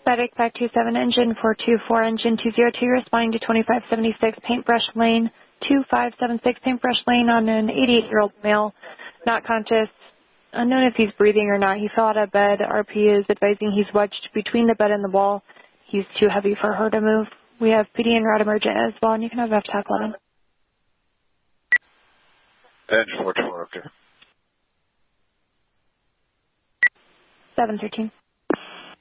Medic 527, engine 424, engine 202, responding to 2576 Paintbrush Lane, 2576 Paintbrush Lane on an 88-year-old male, not conscious, unknown if he's breathing or not. He fell out of bed. RP is advising he's wedged between the bed and the wall. He's too heavy for her to move. We have PD and route emergent as well, and you can have FTAC 11. Engine 424, okay. 713.